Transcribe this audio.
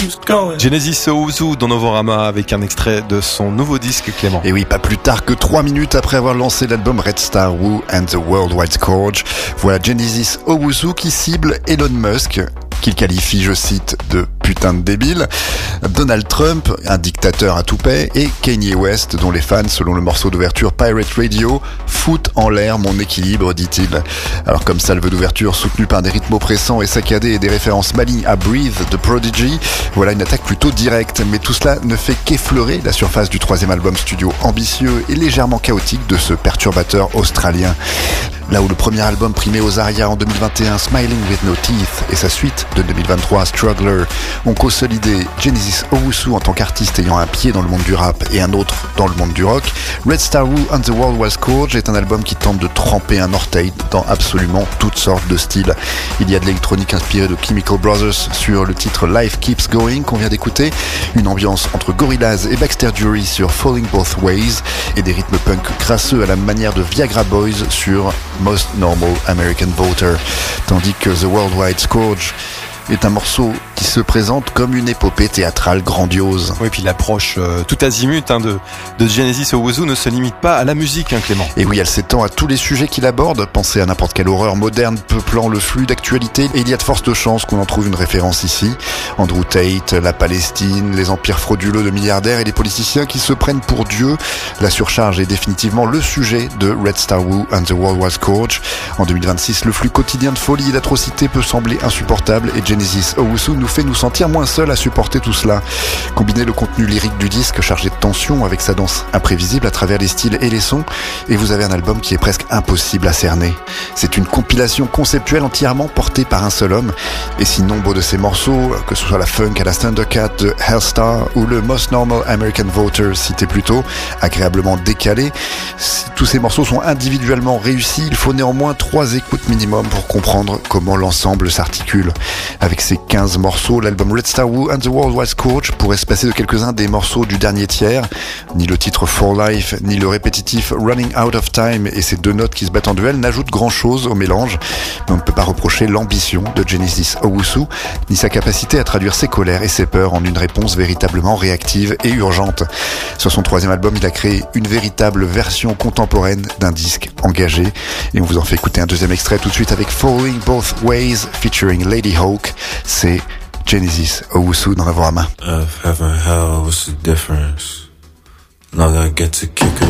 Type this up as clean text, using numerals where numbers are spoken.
keeps going. Genesis Owusu dans Novorama avec un extrait de son nouveau disque, Clément. Et oui, pas plus tard que 3 minutes après avoir lancé l'album Red Star Woo and the Worldwide Scourge, voilà Genesis Owusu qui cible Elon Musk, qu'il qualifie, je cite, de putain de débile, Donald Trump, un dictateur à toupet, et Kanye West, dont les fans, selon le morceau d'ouverture Pirate Radio, foutent en l'air mon équilibre, dit-il. Alors comme salve d'ouverture soutenue par des rythmes oppressants et saccadés et des références malignes à Breathe de Prodigy, voilà une attaque plutôt directe, mais tout cela ne fait qu'effleurer la surface du troisième album studio ambitieux et légèrement chaotique de ce perturbateur australien. Là où le premier album primé aux Arias en 2021, Smiling with No Teeth, et sa suite de 2023, Struggler, ont consolidé Genesis Owusu en tant qu'artiste ayant un pied dans le monde du rap et un autre dans le monde du rock, Red Star Woo and the Worldwide Scourge est un album qui tente de tremper un orteil dans absolument toutes sortes de styles. Il y a de l'électronique inspirée de Chemical Brothers sur le titre Life Keeps Going qu'on vient d'écouter, une ambiance entre Gorillaz et Baxter Dury sur Falling Both Ways, et des rythmes punk crasseux à la manière de Viagra Boys sur Most Normal American Voter, tandis que The Worldwide Scourge est un morceau qui se présente comme une épopée théâtrale grandiose. Oui, puis l'approche tout azimut de Genesis Owusu ne se limite pas à la musique, Clément. Et oui, elle s'étend à tous les sujets qu'il aborde. Pensez à n'importe quelle horreur moderne peuplant le flux d'actualité, et il y a de fortes chances qu'on en trouve une référence ici. Andrew Tate, la Palestine, les empires frauduleux de milliardaires et les politiciens qui se prennent pour Dieu. La surcharge est définitivement le sujet de Red Star Woo and the Worldwide Scourge. En 2026, le flux quotidien de folie et d'atrocité peut sembler insupportable, et Genesis Owusu nous fait nous sentir moins seuls à supporter tout cela. Combinez le contenu lyrique du disque chargé de tension avec sa danse imprévisible à travers les styles et les sons, et vous avez un album qui est presque impossible à cerner. C'est une compilation conceptuelle entièrement portée par un seul homme, et si nombre de ces morceaux, que ce soit la funk à la Thundercat de Hellstar ou le Most Normal American Voter cité plus tôt, agréablement décalé, si tous ces morceaux sont individuellement réussis, il faut néanmoins 3 écoutes minimum pour comprendre comment l'ensemble s'articule. Avec ces 15 morceaux, l'album Red Star Woo and the Worldwide Scourge pourrait se passer de quelques-uns des morceaux du dernier tiers. Ni le titre For Life, ni le répétitif Running Out of Time et ces 2 notes qui se battent en duel n'ajoutent grand-chose au mélange. Mais on ne peut pas reprocher l'ambition de Genesis Owusu, ni sa capacité à traduire ses colères et ses peurs en une réponse véritablement réactive et urgente. Sur son 3e album, il a créé une véritable version contemporaine d'un disque engagé. Et on vous en fait écouter un 2e extrait tout de suite avec Falling Both Ways featuring Lady Hawk. C'est Genesis Owusu dans la voix à main. Earth, heaven, hell, what's the difference? Long I get to kick it